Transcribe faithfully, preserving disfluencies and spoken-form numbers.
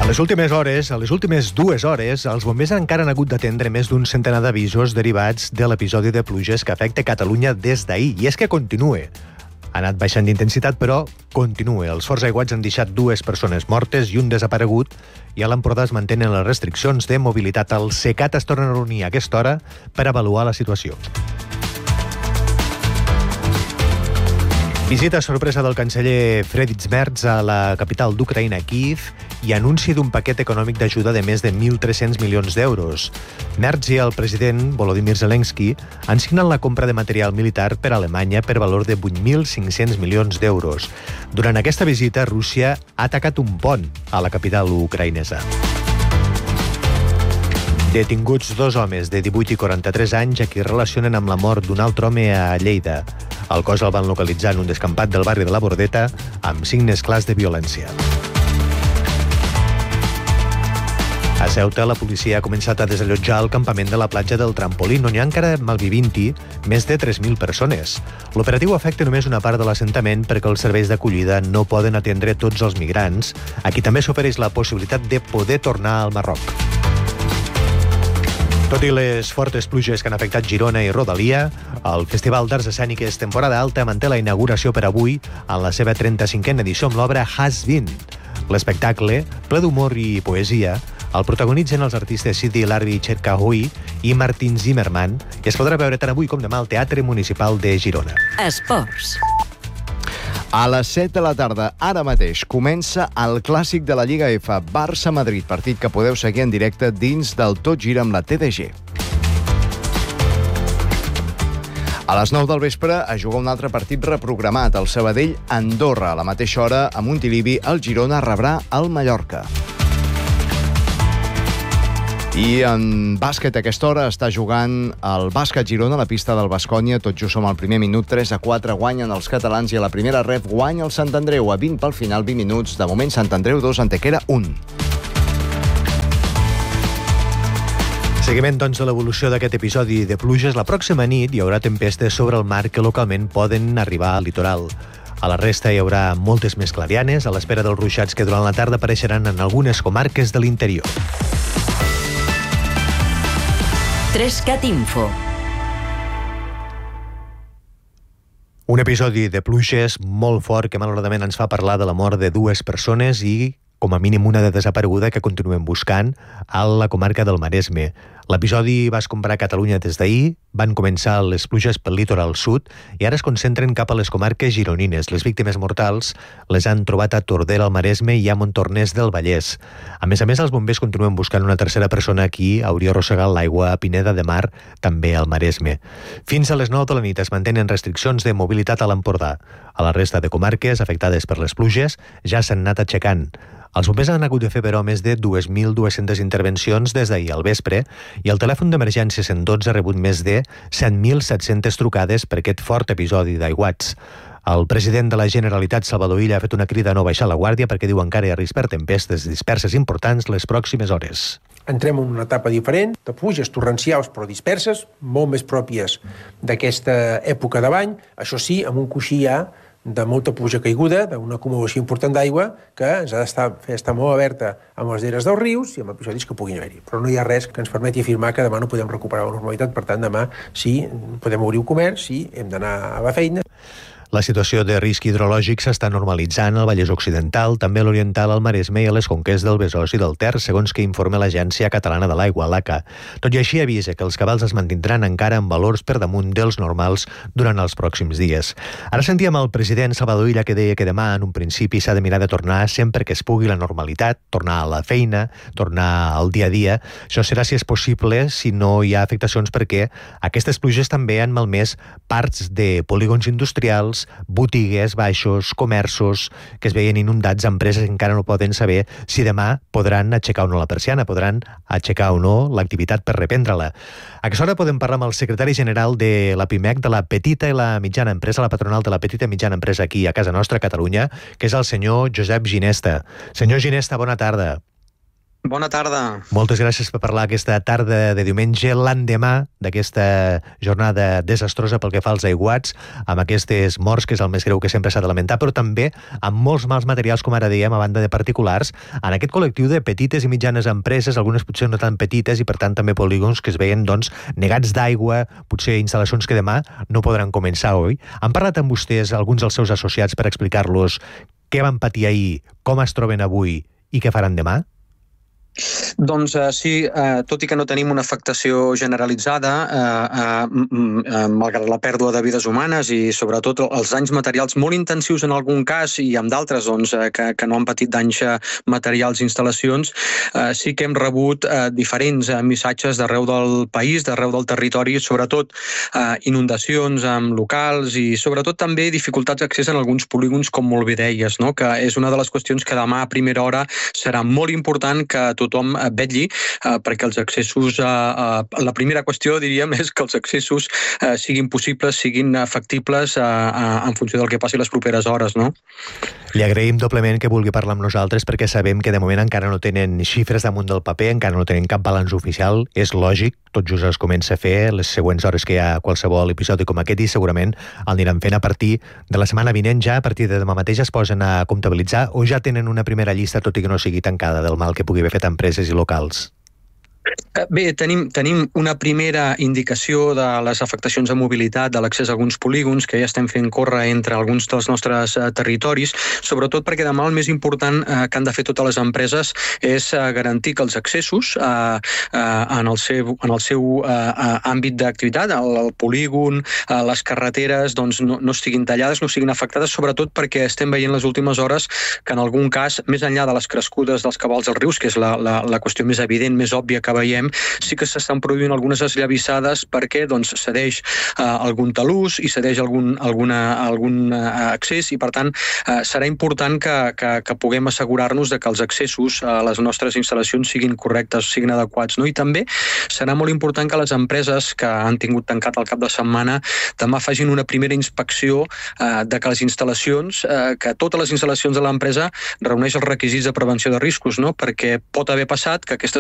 A les últimes hores, a les últimes dues hores, els bombers encara han hagut d'atendre més d'un centenar d'avisos derivats de l'episodi de pluges que afecta Catalunya des d'ahir. I és que continua. Ha anat baixant d'intensitat, però continua. Els forts aiguats han deixat dues persones mortes i un desaparegut, i a l'Empordà es mantenen les restriccions de mobilitat. El SECAT es torna a reunir a aquesta hora per avaluar la situació. Visita sorpresa del canceller Friedrich Merz a la capital d'Ucraïna, Kíev, i anunci d'un paquet econòmic d'ajuda de més de mil tres-cents milions d'euros. Merz i el president Volodymyr Zelensky han signat la compra de material militar per a Alemanya per valor de vuit mil cinc-cents milions d'euros. Durant aquesta visita, Rússia ha atacat un pont a la capital ucraïnesa. Detinguts dos homes de divuit i quaranta-tres anys a qui relacionen amb la mort d'un altre home a Lleida. El cos el van localitzar en un descampat del barri de la Bordeta amb signes clars de violència. A Ceuta, la policia ha començat a desallotjar el campament de la platja del Trampolín, on hi ha encara malvivint-hi més de tres mil persones. L'operatiu afecta només una part de l'assentament perquè els serveis d'acollida no poden atendre tots els migrants, a qui també s'ofereix la possibilitat de poder tornar al Marroc. Tot i les fortes pluges que han afectat Girona i Rodalia, el Festival d'Arts Escèniques Temporada Alta manté la inauguració per avui en la seva trenta-cinquena edició amb l'obra Has Been. L'espectacle, ple d'humor i poesia, el protagonitzen els artistes Sidi Larbi Cherkaoui i Martin Zimmerman i es podrà veure tant avui com demà al Teatre Municipal de Girona. Esports. A les set de la tarda, ara mateix, comença el clàssic de la Lliga F, Barça-Madrid, partit que podeu seguir en directe dins del Tot Gira amb la T D G. A les nou del vespre es juga un altre partit reprogramat, el Sabadell-Andorra. A la mateixa hora, a Montilivi, el Girona rebrà el Mallorca. I en bàsquet a aquesta hora està jugant el Bàsquet Girona a la pista del Baskonia. Tot just som al primer minut, tres a quatre guanyen els catalans i a la primera ref guanya el Sant Andreu. A vint pel final, vint minuts. De moment, Sant Andreu dos, Antequera un. Seguiment, doncs, de l'evolució d'aquest episodi de pluges. La pròxima nit hi haurà tempestes sobre el mar que localment poden arribar al litoral. A la resta hi haurà moltes més clarianes, a l'espera dels ruixats que durant la tarda apareixeran en algunes comarques de l'interior. Trescat Info. Un episodi de pluges molt fort que malauradament ens fa parlar de la mort de dues persones i, com a mínim, una de desapareguda que continuem buscant a la comarca del Maresme. L'episodi va escombrar Catalunya des d'ahir, van començar les pluges pel litoral sud i ara es concentren cap a les comarques gironines. Les víctimes mortals les han trobat a Tordera, al Maresme, i a Montornès del Vallès. A més a més, els bombers continuen buscant una tercera persona qui hauria arrossegat l'aigua a Pineda de Mar, també al Maresme. Fins a les nou de la nit es mantenen restriccions de mobilitat a l'Empordà. A la resta de comarques afectades per les pluges ja s'han anat aixecant. Els bombers han hagut de fer, però, més de dues mil dues-centes intervencions des d'ahir al vespre i el telèfon d'emergència cent dotze ha rebut més de set mil set-centes trucades per aquest fort episodi d'aiguats. El president de la Generalitat, Salvador Illa, ha fet una crida a no baixar la guàrdia perquè diu encara hi ha risc per tempestes disperses importants les pròximes hores. Entrem en una etapa diferent, de pluges torrencials però disperses, molt més pròpies d'aquesta època de l'any, això sí, amb un coixí ja de molta pluja caiguda, d'una acumulació important d'aigua que ens ha d'estar fer estar molt alerta amb les lleres dels rius i amb episodis que puguin haver-hi. Però no hi ha res que ens permeti afirmar que demà no podem recuperar la normalitat, per tant demà sí podem obrir el comerç, sí hem d'anar a la feina. La situació de risc hidrològic s'està normalitzant al Vallès Occidental, també a l'Oriental, al Maresme i a les conques del Besòs i del Ter, segons que informa l'Agència Catalana de l'Aigua, l'A C A. Tot i així avisa que els cabals es mantindran encara en valors per damunt dels normals durant els pròxims dies. Ara sentíem el president Salvador Illa que deia que demà, en un principi, s'ha de mirar de tornar sempre que es pugui la normalitat, tornar a la feina, tornar al dia a dia. Això serà si és possible, si no hi ha afectacions, perquè aquestes pluges també han malmès parts de polígons industrials, botigues, baixos, comerços que es veien inundats, empreses que encara no poden saber si demà podran aixecar o no la persiana, podran aixecar o no l'activitat per reprendre-la. A aquesta hora podem parlar amb el secretari general de la PIMEC, de la petita i la mitjana empresa, la patronal de la petita i mitjana empresa aquí a casa nostra, a Catalunya, que és el senyor Josep Ginesta. Senyor Ginesta, bona tarda. Bona tarda. Moltes gràcies per parlar aquesta tarda de diumenge, l'endemà d'aquesta jornada desastrosa pel que fa als aiguats, amb aquestes morts, que és el més greu que sempre s'ha de lamentar, però també amb molts mals materials, com ara dèiem, a banda de particulars, en aquest col·lectiu de petites i mitjanes empreses, algunes potser no tan petites, i per tant també polígons que es veien doncs, negats d'aigua, potser instal·lacions que demà no podran començar, oi? Han parlat amb vostès, alguns dels seus associats, per explicar-los què van patir ahir, com es troben avui i què faran demà? Doncs uh, sí, uh, tot i que no tenim una afectació generalitzada, uh, uh, uh, malgrat la pèrdua de vides humanes i sobretot els danys materials molt intensius en algun cas i amb d'altres doncs, uh, que, que no han patit danys materials i instal·lacions, uh, sí que hem rebut uh, diferents uh, missatges d'arreu del país, d'arreu del territori, sobretot uh, inundacions amb locals i sobretot també dificultats d'accés en alguns polígons, com molt bé deies, no? Que és una de les qüestions que demà a primera hora serà molt important que tothom vetlli, eh, perquè els accessos, eh, eh, la primera qüestió, diríem, és que els accessos eh, siguin possibles, siguin factibles eh, eh, en funció del que passi les properes hores, no? Li agraïm doblement que vulgui parlar amb nosaltres perquè sabem que de moment encara no tenen xifres damunt del paper, encara no tenen cap balanç oficial, és lògic, tot just es comença a fer les següents hores que hi ha qualsevol episodi com aquest i segurament el aniran fent a partir de la setmana vinent ja, a partir de demà mateix es posen a comptabilitzar o ja tenen una primera llista, tot i que no sigui tancada, del mal que pugui haver fet empreses i locals. Bé, tenim, tenim una primera indicació de les afectacions a mobilitat, de l'accés a alguns polígons que ja estem fent córrer entre alguns dels nostres eh, territoris, sobretot perquè demà el més important eh, que han de fer totes les empreses és eh, garantir que els accessos eh, eh, en el seu, en el seu eh, àmbit d'activitat, el, el polígon, eh, les carreteres, doncs no, no estiguin tallades, no siguin afectades, sobretot perquè estem veient les últimes hores que en algun cas, més enllà de les crescudes dels cabals dels rius, que és la, la, la qüestió més evident, més òbvia que veiem, sí que s'estan produint algunes esllavissades perquè doncs, cedeix eh, algun talús i cedeix algun, alguna, algun eh, accés i per tant eh, serà important que, que, que puguem assegurar-nos de que els accessos a les nostres instal·lacions siguin correctes, siguin adequats. No? I també serà molt important que les empreses que han tingut tancat el cap de setmana demà facin una primera inspecció eh, de que les instal·lacions, eh, que totes les instal·lacions de l'empresa reuneix els requisits de prevenció de riscos, no? Perquè pot haver passat que aquestes